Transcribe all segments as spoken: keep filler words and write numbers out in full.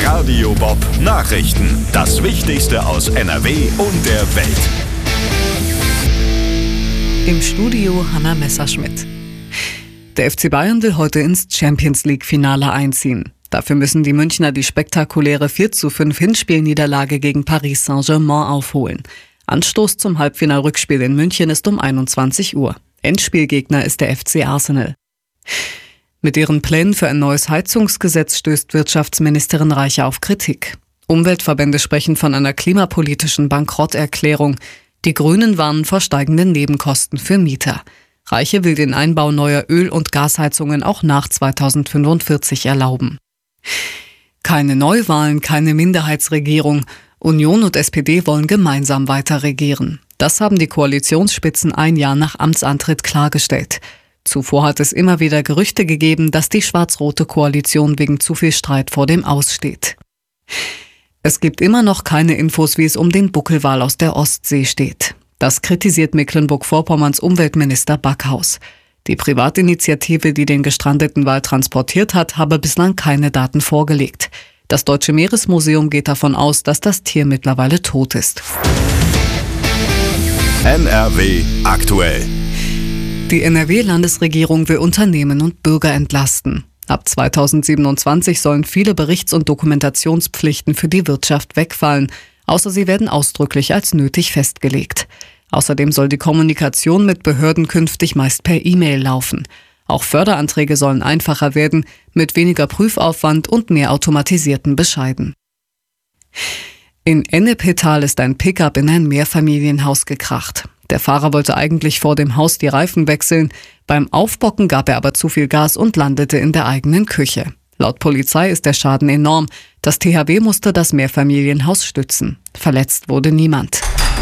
Radio Bob Nachrichten. Das Wichtigste aus N R W und der Welt. Im Studio Hanna Messerschmidt. Der F C Bayern will heute ins Champions-League-Finale einziehen. Dafür müssen die Münchner die spektakuläre vier zu fünf Hinspielniederlage gegen Paris Saint-Germain aufholen. Anstoß zum Halbfinal-Rückspiel in München ist um einundzwanzig Uhr. Endspielgegner ist der F C Arsenal. Mit ihren Plänen für ein neues Heizungsgesetz stößt Wirtschaftsministerin Reiche auf Kritik. Umweltverbände sprechen von einer klimapolitischen Bankrotterklärung. Die Grünen warnen vor steigenden Nebenkosten für Mieter. Reiche will den Einbau neuer Öl- und Gasheizungen auch nach zweitausendfünfundvierzig erlauben. Keine Neuwahlen, keine Minderheitsregierung. Union und S P D wollen gemeinsam weiter regieren. Das haben die Koalitionsspitzen ein Jahr nach Amtsantritt klargestellt. Zuvor hat es immer wieder Gerüchte gegeben, dass die schwarz-rote Koalition wegen zu viel Streit vor dem Aus steht. Es gibt immer noch keine Infos, wie es um den Buckelwal aus der Ostsee steht. Das kritisiert Mecklenburg-Vorpommerns Umweltminister Backhaus. Die Privatinitiative, die den gestrandeten Wal transportiert hat, habe bislang keine Daten vorgelegt. Das Deutsche Meeresmuseum geht davon aus, dass das Tier mittlerweile tot ist. N R W aktuell. Die N R W-Landesregierung will Unternehmen und Bürger entlasten. Ab zweitausendsiebenundzwanzig sollen viele Berichts- und Dokumentationspflichten für die Wirtschaft wegfallen, außer sie werden ausdrücklich als nötig festgelegt. Außerdem soll die Kommunikation mit Behörden künftig meist per E-Mail laufen. Auch Förderanträge sollen einfacher werden, mit weniger Prüfaufwand und mehr automatisierten Bescheiden. In Ennepetal ist ein Pickup in ein Mehrfamilienhaus gekracht. Der Fahrer wollte eigentlich vor dem Haus die Reifen wechseln. Beim Aufbocken gab er aber zu viel Gas und landete in der eigenen Küche. Laut Polizei ist der Schaden enorm. Das T H W musste das Mehrfamilienhaus stützen. Verletzt wurde niemand.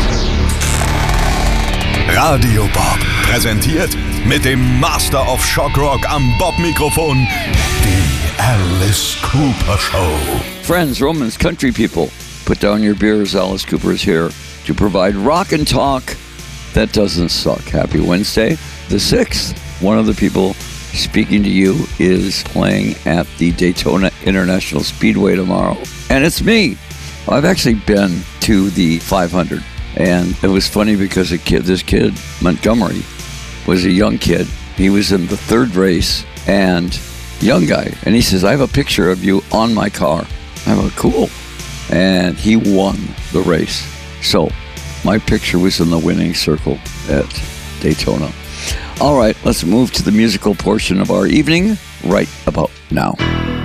Radio Bob präsentiert mit dem Master of Shock Rock am Bob-Mikrofon die Alice Cooper Show. Friends, Romans, country people, put down your beers. Alice Cooper is here to provide rock and talk that doesn't suck. Happy Wednesday, the sixth. One of the people speaking to you is playing at the Daytona International Speedway tomorrow, and it's me. I've actually been to the five hundred, and it was funny because a kid, this kid, Montgomery, was a young kid. He was in the third race, and young guy, and he says, I have a picture of you on my car. I go, cool. And he won the race. So my picture was in the winning circle at Daytona. All right, let's move to the musical portion of our evening right about now.